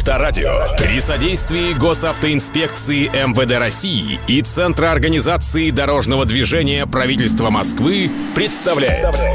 Авторадио при содействии Госавтоинспекции МВД России и Центра организации дорожного движения правительства Москвы представляет